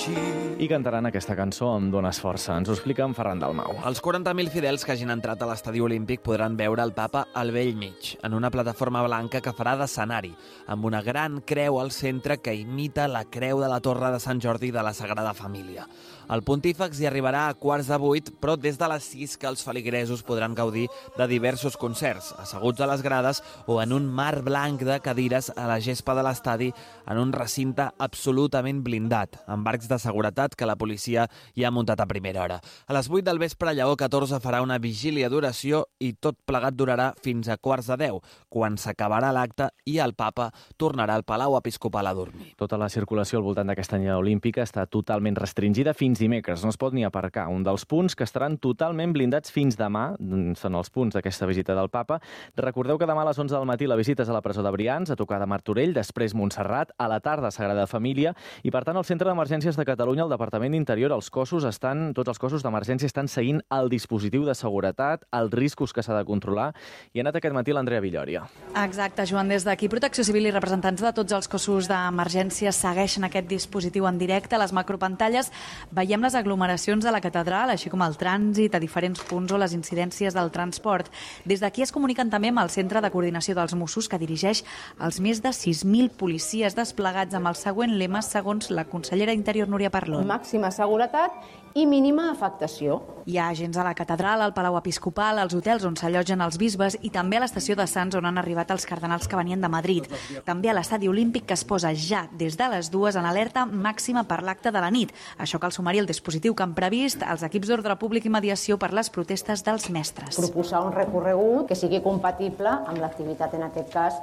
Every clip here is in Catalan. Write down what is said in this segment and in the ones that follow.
I cantaran aquesta cançó amb Dones Força. Ens ho explica en Ferran Dalmau. Els 40.000 fidels que hagin entrat a l'estadi olímpic podran veure el papa al bell mig, en una plataforma blanca que farà d'escenari, amb una gran creu al centre que imita la creu de la Torre de Sant Jordi de la Sagrada Família. El pontífex hi arribarà a 7:15, però des de les 6 que els feligresos podran gaudir de diversos concerts, asseguts a les grades o en un mar blanc de cadires a la gespa de l'estadi, en un recinte absolutament blindat, amb arcs de seguretat que la policia hi ha muntat a primera hora. A les 8 del vespre, Lleó XIV farà una vigília d'oració i tot plegat durarà fins a 9:45, quan s'acabarà l'acte i el papa tornarà al Palau Episcopal a dormir. Tota la circulació al voltant d'aquesta anyada olímpica està totalment restringida fins dimecres. No es pot ni aparcar. Un dels punts que estaran totalment blindats fins demà són els punts d'aquesta visita del papa. Recordeu que demà a les 11 del matí la visita és a la presó de Brians, a tocar de Martorell, després Montserrat, a la tarda Sagrada Família, i per tant al Centre d'Emergències de Catalunya, al Departament d'Interior, tots els cossos d'emergència estan seguint el dispositiu de seguretat, els riscos que s'ha de controlar, i ha anat aquest matí l'Andrea Villòria. Exacte, Joan, des d'aquí Protecció Civil i representants de tots els cossos d'emergència segueixen aquest dispositiu en directe. A les macropantalles veiem les aglomeracions de la catedral, així com el trànsit a diferents punts o les incidències del transport. Des d'aquí es comuniquen també amb el Centre de Coordinació dels Mossos, que dirigeix els més de 6.000 policies desplegats amb el següent lema, segons la consellera d'Interior, Núria Parlon. Màxima seguretat i mínima afectació. Hi ha agents a la catedral, al Palau Episcopal, als hotels on s'allotgen els bisbes i també a l'estació de Sants, on han arribat els cardenals que venien de Madrid. També a l'estadi olímpic, que es posa ja des de les 2 en alerta màxima per l'acte de la nit. Això cal sumar-hi el dispositiu que han previst els equips d'ordre públic i mediació per les protestes dels mestres. Proposar un recorregut que sigui compatible amb l'activitat, en aquest cas,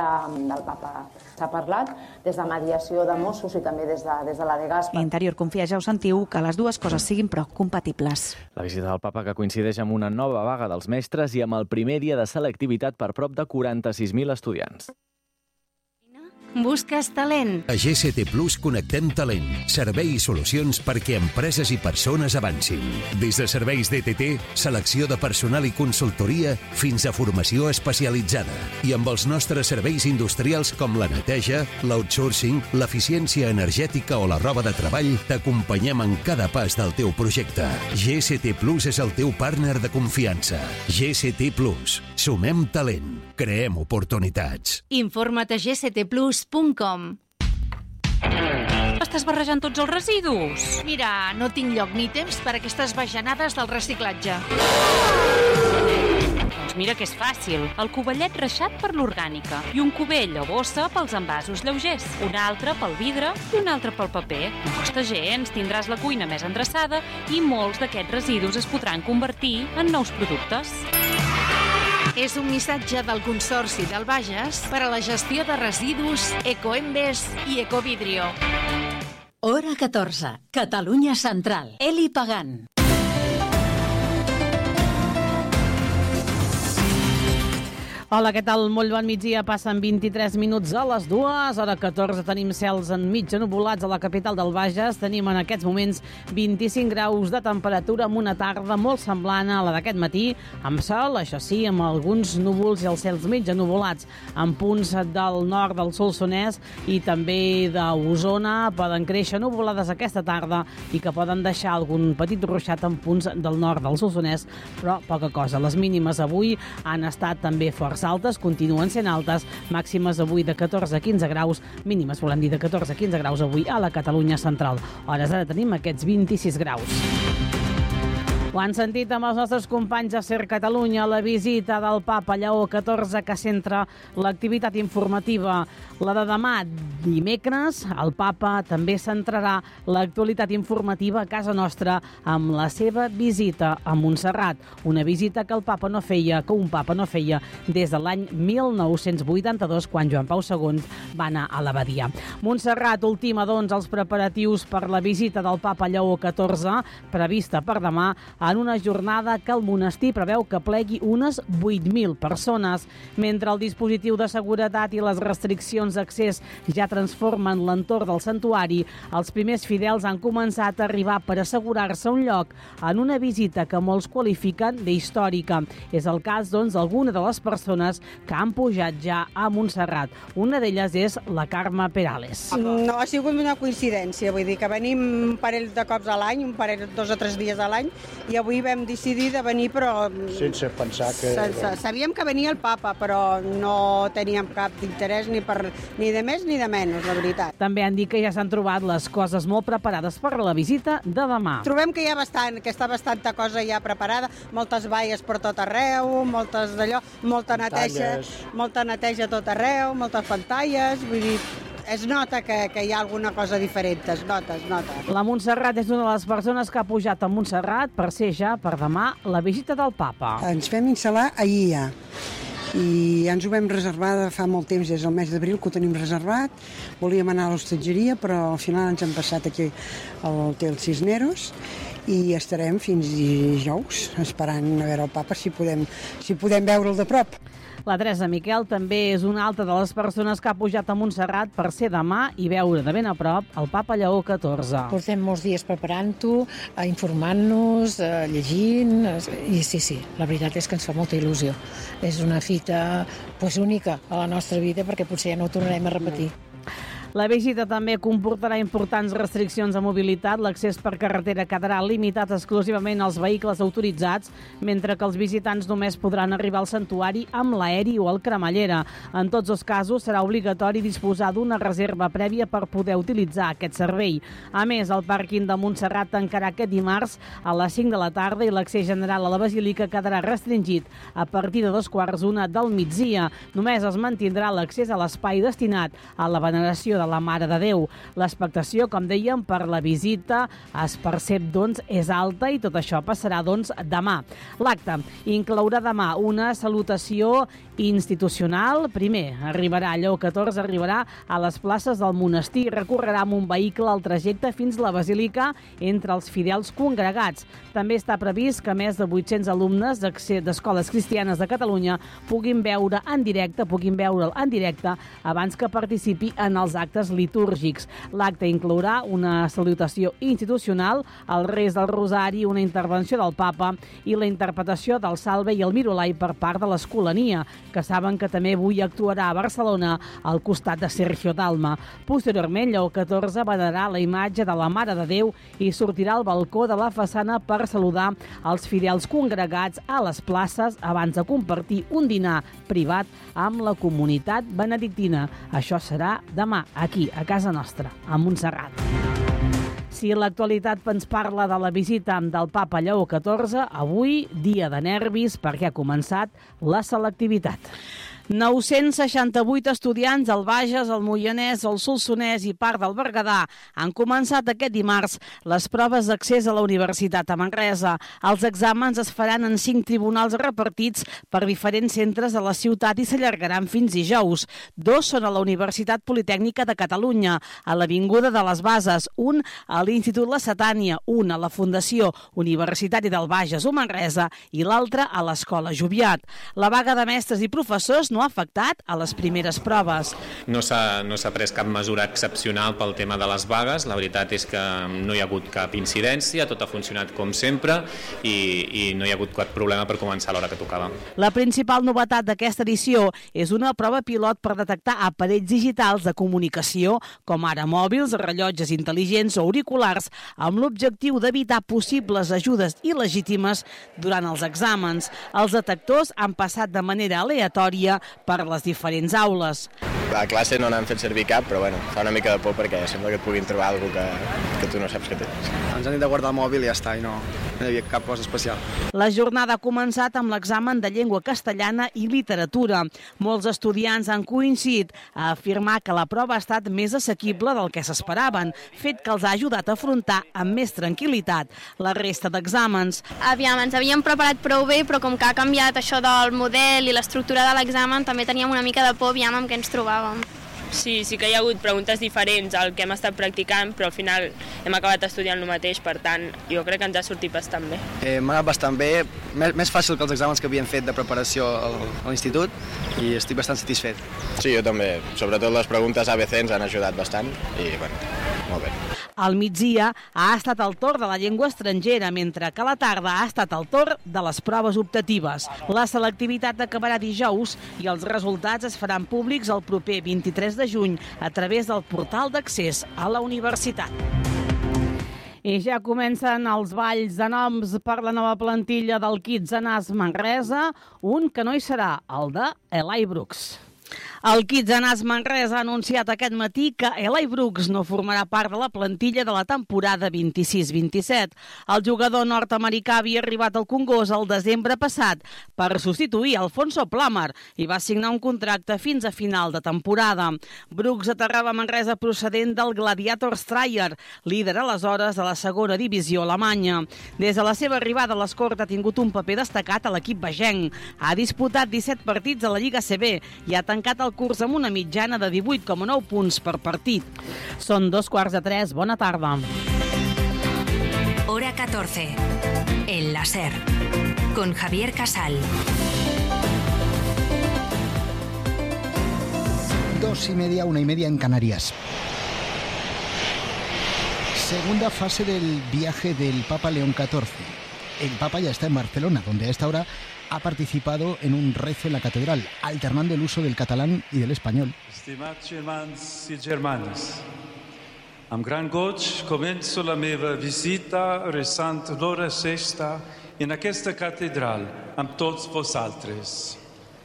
del papa. S'ha parlat des de mediació de Mossos i també des de la Degàs. Interior confia, ja ho sentiu, que les dues coses siguin però compatibles. La visita del papa que coincideix amb una nova vaga dels mestres i amb el primer dia de selectivitat per prop de 46.000 estudiants. Busques talent. A GCT Plus connectem talent, servei i solucions perquè empreses i persones avancin. Des de serveis DTT, selecció de personal i consultoria, fins a formació especialitzada. I amb els nostres serveis industrials com la neteja, l'outsourcing, l'eficiència energètica o la roba de treball, t'acompanyem en cada pas del teu projecte. GCT Plus és el teu partner de confiança. GCT Plus. Sumem talent. Creem oportunitats. Informa't a gctplus.com. Estàs barrejant tots els residus? Mira, no tinc lloc ni temps per aquestes bajanades del reciclatge. Doncs mira que és fàcil. El covellet reixat per l'orgànica i un cubell o bossa pels envasos lleugers, un altre pel vidre i un altre pel paper. No costa gens, tindràs la cuina més endreçada i molts d'aquests residus es podran convertir en nous productes. És un missatge del Consorci del Bages per a la gestió de residus Ecoembes i Ecovidrio. Hora 14, Catalunya Central. Eli Pagant. Hola, què tal? Molt bon migdia. Passen 23 minuts a les 2. Hora 14 tenim cels enmig nuvolats a la capital del Bages. Tenim en aquests moments 25 graus de temperatura amb una tarda molt semblant a la d'aquest matí, amb sol, això sí, amb alguns núvols i els cels mig nuvolats. En punts del nord del Solsonès i també d'Osona poden créixer nuvolades aquesta tarda i que poden deixar algun petit ruixat en punts del nord del Solsonès, però poca cosa. Les mínimes avui han estat també força altes, continuen sent altes, màximes avui de 14 a 15 graus, mínimes volem dir de 14 a 15 graus avui a la Catalunya central. Hores ara tenim aquests 26 graus. Ho han sentit amb els nostres companys de Ser Catalunya, la visita del papa Lleó XIV que centra l'activitat informativa. La de demà, dimecres, el papa també centrarà l'actualitat informativa a casa nostra amb la seva visita a Montserrat, una visita que un papa no feia des de l'any 1982, quan Joan Pau II va anar a l'abadia. Montserrat ultima, doncs, els preparatius per la visita del papa Lleó XIV, prevista per demà, en una jornada que el monestir preveu que plegui unes 8.000 persones. Mentre el dispositiu de seguretat i les restriccions d'accés ja transformen l'entorn del santuari, els primers fidels han començat a arribar per assegurar-se un lloc en una visita que molts qualifiquen d'històrica. És el cas, doncs, d'alguna de les persones que han pujat ja a Montserrat. Una d'elles és la Carme Perales. No, ha sigut una coincidència, vull dir que venim un parell de cops a l'any, un parell, 2 o 3 dies a l'any, i avui vam decidir de venir, però... Sense pensar que... Sabíem que venia el papa, però no teníem cap d'interès ni de més ni de menys, la veritat. També han dit que ja s'han trobat les coses molt preparades per la visita de demà. Trobem que hi ha que està bastanta cosa ja preparada, moltes valles per tot arreu, moltes d'allò, molta neteja tot arreu, moltes pantalles, vull dir... Es nota que hi ha alguna cosa diferent, es nota. La Montserrat és una de les persones que ha pujat a Montserrat per ser ja, per demà, la visita del papa. Ens vam instal·lar ahir ja, i ja ens ho vam reservar fa molt temps, des del mes d'abril que ho tenim reservat. Volíem anar a l'hostatgeria, però al final ens hem passat aquí al Hotel Cisneros i estarem fins dijous esperant a veure el papa si podem veure'l de prop. La Teresa Miquel també és una altra de les persones que ha pujat a Montserrat per ser demà i veure de ben a prop el papa Lleó XIV. Portem molts dies preparant-ho, informant-nos, llegint, i sí, la veritat és que ens fa molta il·lusió. És una fita única a la nostra vida perquè potser ja no ho tornarem a repetir. La visita també comportarà importants restriccions de mobilitat. L'accés per carretera quedarà limitat exclusivament als vehicles autoritzats, mentre que els visitants només podran arribar al santuari amb l'aeri o el cremallera. En tots els casos serà obligatori disposar d'una reserva prèvia per poder utilitzar aquest servei. A més, el pàrquing de Montserrat tancarà aquest dimarts a les 5 de la tarda i l'accés general a la basílica quedarà restringit a partir de 2:15 del migdia. Només es mantindrà l'accés a l'espai destinat a la veneració de la Mare de Déu. L'expectació, com dèiem, per la visita es percep, doncs, és alta i tot això passarà, doncs, demà. L'acte inclourà demà una salutació institucional. Primer, Lleó XIV arribarà a les places del monestir, recorrerà amb un vehicle el trajecte fins a la basílica entre els fidels congregats. També està previst que més de 800 alumnes d'escoles cristianes de Catalunya puguin veure'l en directe abans que participi en els actes litúrgics. L'acte inclourà una salutació institucional, el rez del Rosari, una intervenció del papa i la interpretació del Salve i el Mirolai per part de l'Escolania, que saben que també avui actuarà a Barcelona al costat de Sergio Dalma. Posteriorment, Lleó XIV venerarà la imatge de la Mare de Déu i sortirà al balcó de la façana per saludar els fidels congregats a les places abans de compartir un dinar privat amb la comunitat benedictina. Això serà demà, aquí, a casa nostra, a Montserrat. Si l'actualitat ens parla de la visita del papa Lleó XIV, avui dia de nervis perquè ha començat la selectivitat. 968 estudiants al Bages, al Moianès, al Solsonès i part del Berguedà han començat aquest dimarts les proves d'accés a la Universitat a Manresa. Els exàmens es faran en 5 tribunals repartits per diferents centres de la ciutat i s'allargaran fins dijous. 2 són a la Universitat Politècnica de Catalunya, a l'Avinguda de les Bases, un a l'Institut La Setània, un a la Fundació Universitària del Bages o Manresa i l'altre a l'Escola Joviat. La vaga de mestres i professors no ha afectat a les primeres proves. No s'ha pres cap mesura excepcional pel tema de les vagues. La veritat és que no hi ha hagut cap incidència, tot ha funcionat com sempre i no hi ha hagut cap problema per començar a l'hora que tocava. La principal novetat d'aquesta edició és una prova pilot per detectar aparells digitals de comunicació, com ara mòbils, rellotges intel·ligents o auriculars, amb l'objectiu d'evitar possibles ajudes il·legítimes durant els exàmens. Els detectors han passat de manera aleatòria per les diferents aules. A classe no n'han fet servir cap, però bueno, fa una mica de por perquè sembla que et puguin trobar alguna cosa que tu no saps que tens. Ens han dit de guardar el mòbil i ja està, i no hi havia cap cosa especial. La jornada ha començat amb l'examen de llengua castellana i literatura. Molts estudiants han coincidit a afirmar que la prova ha estat més assequible del que s'esperaven, fet que els ha ajudat a afrontar amb més tranquil·litat la resta d'exàmens. Ens havíem preparat prou bé, però com que ha canviat això del model i l'estructura de l'examen, també teníem una mica de por, aviam amb què ens trobàvem. Sí que hi ha hagut preguntes diferents al que hem estat practicant, però al final hem acabat estudiant el mateix, per tant, jo crec que ens ha sortit bastant bé. M'ha anat bastant bé, més fàcil que els exàmens que havíem fet de preparació a l'institut i estic bastant satisfet. Sí, jo també. Sobretot les preguntes ABC ens han ajudat bastant i, bueno, molt bé. Al migdia ha estat el torn de la llengua estrangera, mentre que a la tarda ha estat el torn de les proves optatives. La selectivitat acabarà dijous i els resultats es faran públics el proper 23 de juny a través del portal d'accés a la universitat. I ja comencen els balls de noms per la nova plantilla del Kitsanàs Manresa, un que no hi serà, el de Elai Brooks. El Kitsanàs Manresa ha anunciat aquest matí que Elai Brooks no formarà part de la plantilla de la temporada 26-27. El jugador nord-americà havia arribat al Congost el desembre passat per substituir Alfonso Plummer i va signar un contracte fins a final de temporada. Brooks aterrava a Manresa procedent del Gladiator Steyr, líder aleshores de la segona divisió alemanya. Des de la seva arribada a l'Escort ha tingut un paper destacat a l'equip bagenc. Ha disputat 17 partits a la Lliga CB i ha tancat el curs amb una mitjana de 18,9 punts per partit. Són 2:15. Bona tarda. Hora 14. El láser. Con Javier Casal. 2:30, 1:30 en Canarias. Segunda fase del viaje del Papa León XIV. El Papa ya está en Barcelona, donde a esta hora ha participado en un rezo en la catedral, alternando el uso del catalán y del español. Estimats germans i germanes, amb gran goig començo la meva visita resant l'hora sexta en aquesta catedral amb tots vosaltres.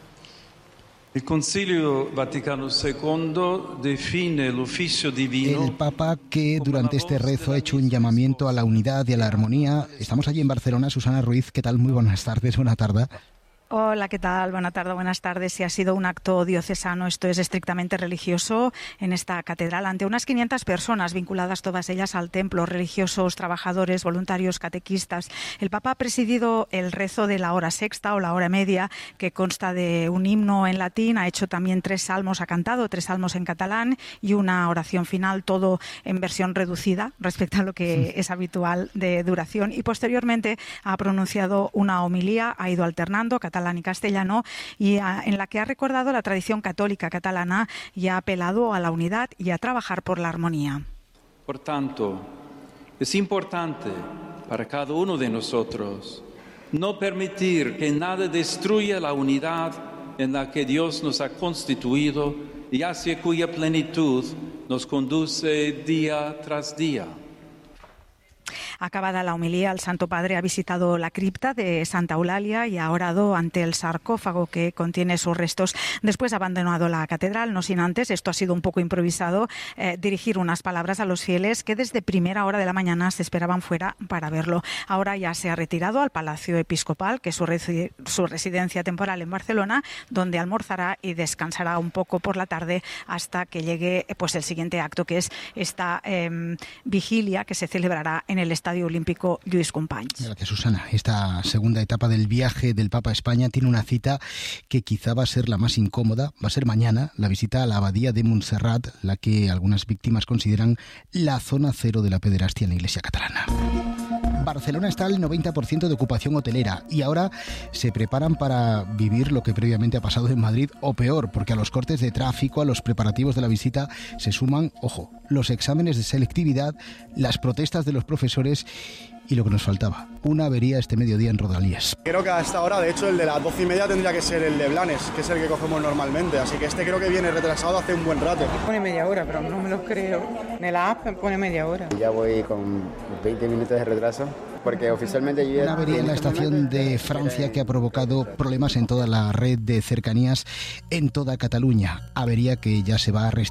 El Concilio Vaticano II define el oficio divino. El Papa, que durante este rezo ha hecho un llamamiento a la unidad y a la armonía. Estamos allí en Barcelona. Susana Ruiz, ¿qué tal? Muy buenas tardes, buena tarde. Hola, ¿qué tal? Buenas tardes. Si ha sido un acto diocesano, esto es estrictamente religioso en esta catedral, ante unas 500 personas vinculadas todas ellas al templo, religiosos, trabajadores, voluntarios, catequistas. El Papa ha presidido el rezo de la hora sexta o la hora media, que consta de un himno en latín, ha hecho también 3 salmos, ha cantado 3 salmos en catalán y una oración final, todo en versión reducida respecto a lo que es habitual de duración, y posteriormente ha pronunciado una homilía, ha ido alternando catalán y castellano, y en la que ha recordado la tradición católica catalana y ha apelado a la unidad y a trabajar por la armonía. Por tanto, es importante para cada uno de nosotros no permitir que nada destruya la unidad en la que Dios nos ha constituido y hacia cuya plenitud nos conduce día tras día. Acabada la homilía, el Santo Padre ha visitado la cripta de Santa Eulalia y ha orado ante el sarcófago que contiene sus restos. Después ha abandonado la catedral, no sin antes, esto ha sido un poco improvisado, dirigir unas palabras a los fieles que desde primera hora de la mañana se esperaban fuera para verlo. Ahora ya se ha retirado al Palacio Episcopal, que es su residencia temporal en Barcelona, donde almorzará y descansará un poco por la tarde hasta que llegue pues el siguiente acto, que es esta vigilia que se celebrará en el Estadio Olímpico Lluís Companys. Gracias, Susana. Esta segunda etapa del viaje del Papa a España tiene una cita que quizá va a ser la más incómoda. Va a ser mañana la visita a la abadía de Montserrat, la que algunas víctimas consideran la zona cero de la pederastia en la Iglesia catalana. Barcelona está al 90% de ocupación hotelera y ahora se preparan para vivir lo que previamente ha pasado en Madrid, o peor, porque a los cortes de tráfico, a los preparativos de la visita se suman, ojo, los exámenes de selectividad, las protestas de los profesores y lo que nos faltaba, una avería este mediodía en Rodalies. Creo que hasta ahora, de hecho, el de las 12:30 tendría que ser el de Blanes, que es el que cogemos normalmente, así que este creo que viene retrasado hace un buen rato. Pone media hora, pero no me lo creo. En la app pone media hora. Ya voy con 20 minutos de retraso, porque oficialmente yo... Una avería en la estación de Francia que ha provocado problemas en toda la red de cercanías en toda Cataluña. Avería que ya se va a